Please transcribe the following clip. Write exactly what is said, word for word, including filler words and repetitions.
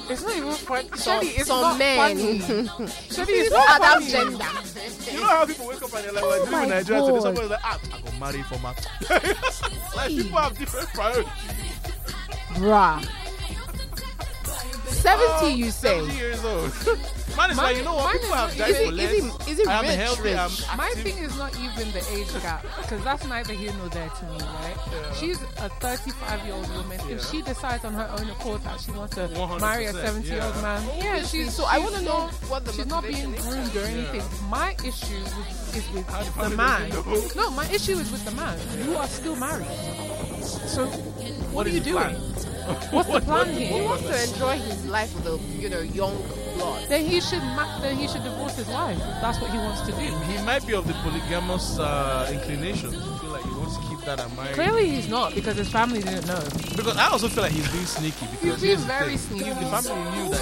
It's not even funny. Some, Shady, it's some not men. funny. Shady, it's Not not that funny. gender. You know how people wake up and they're like, we're Oh doing my in Nigeria today. God. Somebody's like, ah, I got married for my. Like, people have different priorities. Bruh. seventy, you say? seventy years old. Man is Mine- like, you know what? mine People is have not died Is for it, less. is it, is it I am rich, healthy. rich? I'm My active. thing is not even the age gap, because that's neither here nor there to me, right? Yeah. She's a thirty-five-year-old woman. Yeah. If she decides on her own accord that she wants to one hundred percent, marry a seventy-year-old yeah. man, yeah, she's So I she's want to know not- what the She's not being motivation is. groomed or anything. My issue with, is with How the the family man. doesn't know. No, my issue is with the man. You are still married. So what, are is you the doing? plan? What's the plan He here? wants to enjoy his life with a, you know, young blood. Then he should ma- then he should divorce his wife. If that's what he wants to do. He might be of the polygamous uh, inclination. I feel like he wants to keep that and marry. Clearly he's not, because his family didn't know. Because I also feel like he's being sneaky. Because He's being here's the very thing. sneaky. If the family knew that